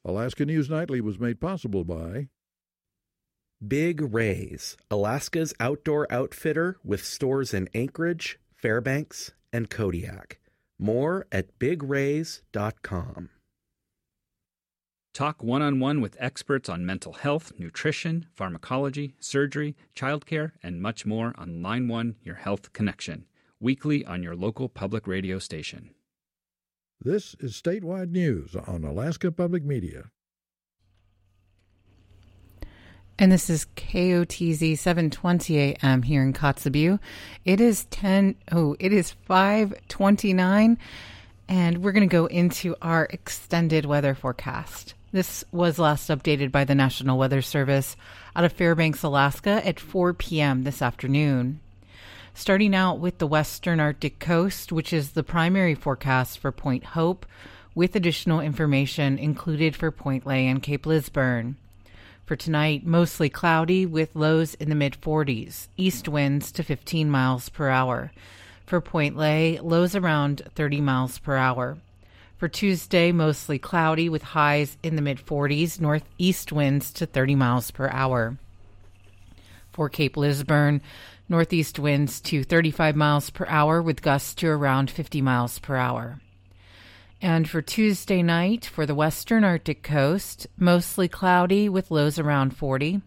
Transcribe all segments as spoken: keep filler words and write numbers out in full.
Alaska News Nightly was made possible by Big Rays, Alaska's outdoor outfitter with stores in Anchorage, Fairbanks, and Kodiak. More at big rays dot com. Talk one-on-one with experts on mental health, nutrition, pharmacology, surgery, childcare, and much more on Line one, Your Health Connection, weekly on your local public radio station. This is Statewide News on Alaska Public Media. And this is K O T Z seven twenty A M here in Kotzebue. It is ten. Oh, it is five twenty-nine, and we're going to go into our extended weather forecast. This was last updated by the National Weather Service out of Fairbanks, Alaska at four p.m. this afternoon. Starting out with the western Arctic coast, which is the primary forecast for Point Hope, with additional information included for Point Lay and Cape Lisburne. For tonight, mostly cloudy with lows in the mid-forties, east winds to fifteen miles per hour. For Point Lay, lows around thirty miles per hour. For Tuesday, mostly cloudy with highs in the mid-forties, northeast winds to thirty miles per hour. For Cape Lisburne, northeast winds to thirty-five miles per hour with gusts to around fifty miles per hour. And for Tuesday night, for the western Arctic coast, mostly cloudy with lows around forty.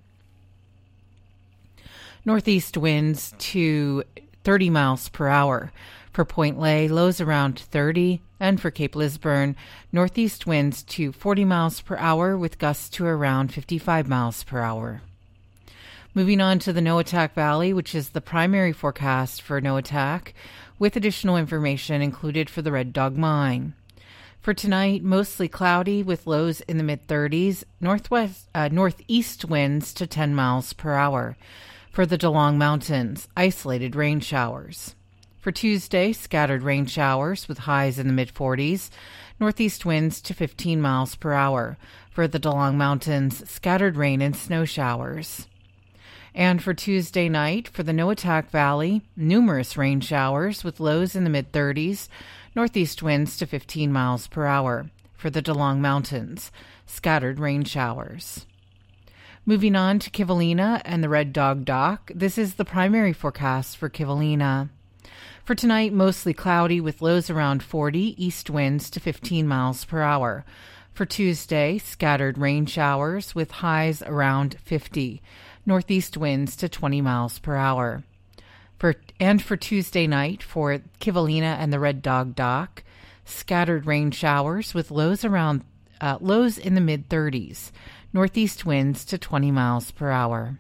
Northeast winds to thirty miles per hour. For Point Lay, lows around thirty. And for Cape Lisburne, northeast winds to forty miles per hour with gusts to around fifty-five miles per hour. Moving on to the Noatak Valley, which is the primary forecast for Noatak, with additional information included for the Red Dog Mine. For tonight, mostly cloudy with lows in the mid-thirties, northwest, uh, northeast winds to ten miles per hour. For the DeLong Mountains, isolated rain showers. For Tuesday, scattered rain showers with highs in the mid-forties, northeast winds to fifteen miles per hour. For the DeLong Mountains, scattered rain and snow showers. And for Tuesday night, for the Noatak Valley, numerous rain showers with lows in the mid-thirties, northeast winds to fifteen miles per hour. For the DeLong Mountains, scattered rain showers. Moving on to Kivalina and the Red Dog Dock, this is the primary forecast for Kivalina. For tonight, mostly cloudy with lows around forty, east winds to fifteen miles per hour. For Tuesday, scattered rain showers with highs around fifty, northeast winds to twenty miles per hour. For, and for Tuesday night, for Kivalina and the Red Dog Dock, scattered rain showers with lows around uh, lows in the mid-thirties, northeast winds to twenty miles per hour.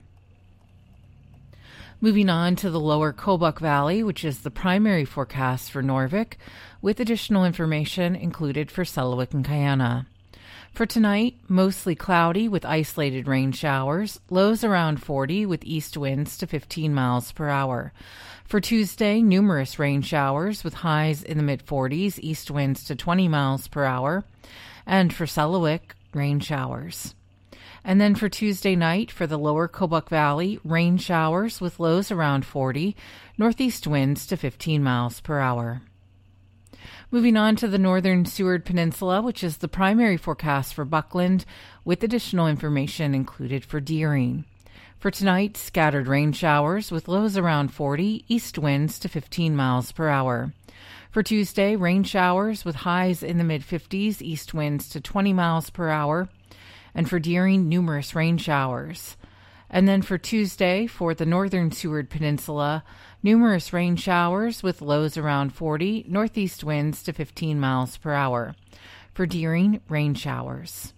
Moving on to the lower Kobuk Valley, which is the primary forecast for Norvik, with additional information included for Selawik and Kayana. For tonight, mostly cloudy with isolated rain showers, lows around forty with east winds to fifteen miles per hour. For Tuesday, numerous rain showers with highs in the mid-forties, east winds to twenty miles per hour. And for Selawik, rain showers. And then for Tuesday night, for the lower Kobuk Valley, rain showers with lows around forty, northeast winds to fifteen miles per hour. Moving on to the northern Seward Peninsula, which is the primary forecast for Buckland, with additional information included for Deering. For tonight, scattered rain showers with lows around forty, east winds to fifteen miles per hour. For Tuesday, rain showers with highs in the mid-fifties, east winds to twenty miles per hour. And for Deering, numerous rain showers. And then for Tuesday, for the northern Seward Peninsula, numerous rain showers with lows around forty, northeast winds to fifteen miles per hour. For Deering, rain showers.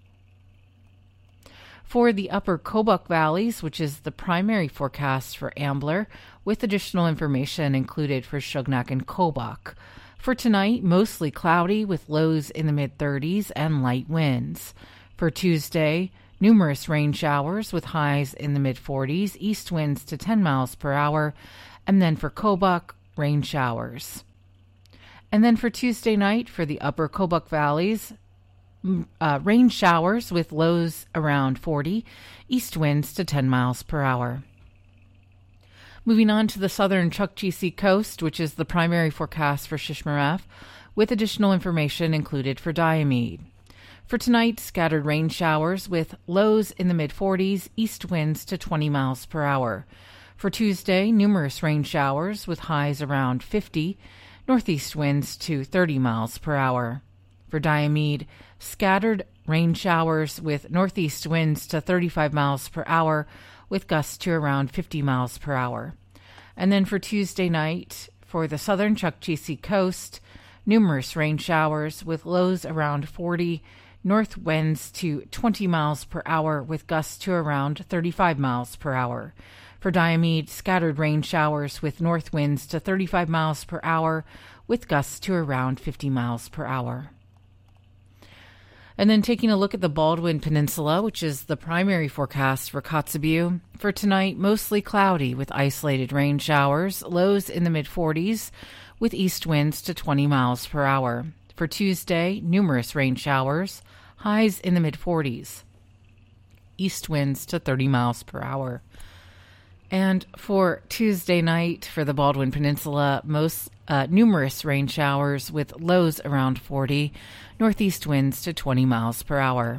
For the upper Kobuk Valleys, which is the primary forecast for Ambler, with additional information included for Shugnak and Kobuk. For tonight, mostly cloudy with lows in the mid-thirties and light winds. For Tuesday, numerous rain showers with highs in the mid-forties, east winds to ten miles per hour, and then for Kobuk, rain showers. And then for Tuesday night, for the upper Kobuk Valleys, uh, rain showers with lows around forty, east winds to ten miles per hour. Moving on to the southern Chukchi Sea coast, which is the primary forecast for Shishmaref, with additional information included for Diomede. For tonight, scattered rain showers with lows in the mid-forties, east winds to twenty miles per hour. For Tuesday, numerous rain showers with highs around fifty, northeast winds to thirty miles per hour. For Diomede, scattered rain showers with northeast winds to thirty-five miles per hour with gusts to around fifty miles per hour. And then for Tuesday night, for the southern Chukchi coast, numerous rain showers with lows around forty, north winds to twenty miles per hour with gusts to around thirty-five miles per hour. For Diomede, scattered rain showers with north winds to thirty-five miles per hour with gusts to around fifty miles per hour. And then taking a look at the Baldwin Peninsula, which is the primary forecast for Kotzebue. For tonight, mostly cloudy with isolated rain showers, lows in the mid-forties, with east winds to twenty miles per hour. For Tuesday, numerous rain showers, highs in the mid-forties, east winds to thirty miles per hour. And for Tuesday night, for the Baldwin Peninsula, most uh, numerous rain showers with lows around forty, northeast winds to twenty miles per hour.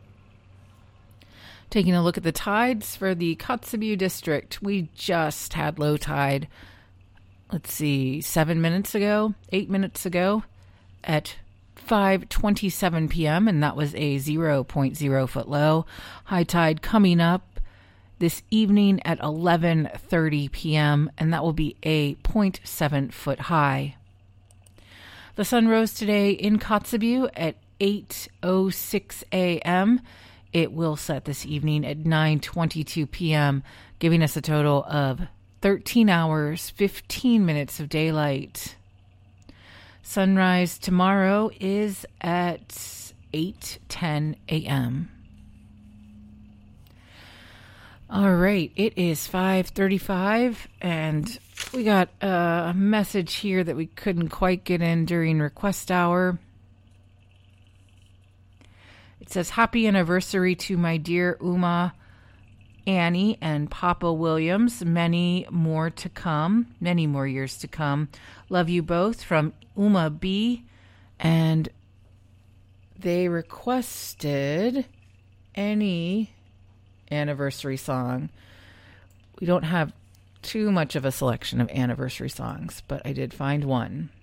Taking a look at the tides for the Kotzebue district, we just had low tide, let's see, seven minutes ago, eight minutes ago, at five twenty-seven p.m., and that was a zero point zero foot low. High tide coming up this evening at eleven thirty p.m., and that will be a zero point seven foot high. The sun rose today in Kotzebue at eight oh six a.m. It will set this evening at nine twenty-two p.m., giving us a total of thirteen hours, fifteen minutes of daylight. Sunrise tomorrow is at eight ten a.m. All right, it is five thirty-five, and we got a message here that we couldn't quite get in during request hour. It says, happy anniversary to my dear Uma, Annie, and Papa Williams. Many more to come, many more years to come. Love you both, from Uma B. And they requested any anniversary song. We don't have too much of a selection of anniversary songs, but I did find one.